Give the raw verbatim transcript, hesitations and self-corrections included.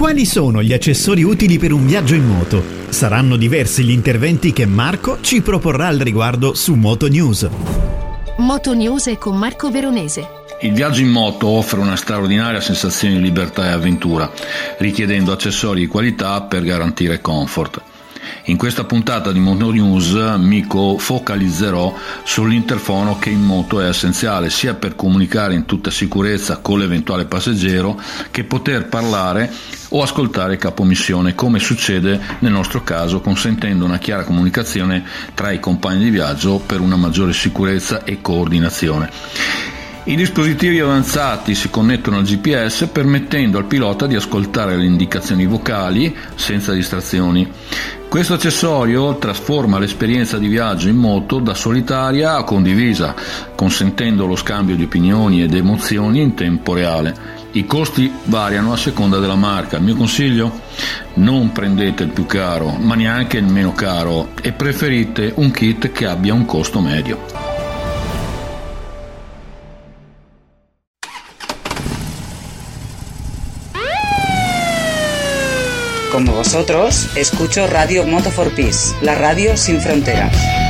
Quali sono gli accessori utili per un viaggio in moto? Saranno diversi gli interventi che Marco ci proporrà al riguardo su Moto News. Moto News è con Marco Veronese. Il viaggio in moto offre una straordinaria sensazione di libertà e avventura, richiedendo accessori di qualità per garantire comfort. In questa puntata di Moto News mi focalizzerò sull'interfono, che in moto è essenziale sia per comunicare in tutta sicurezza con l'eventuale passeggero che poter parlare o ascoltare il capomissione, come succede nel nostro caso, consentendo una chiara comunicazione tra i compagni di viaggio per una maggiore sicurezza e coordinazione. I dispositivi avanzati si connettono al G P S, permettendo al pilota di ascoltare le indicazioni vocali senza distrazioni. Questo accessorio trasforma l'esperienza di viaggio in moto da solitaria a condivisa, consentendo lo scambio di opinioni ed emozioni in tempo reale. I costi variano a seconda della marca. Il mio consiglio? Non prendete il più caro, ma neanche il meno caro, e preferite un kit che abbia un costo medio. Como vosotros, escucho Radio Moto for Peace, la radio sin fronteras.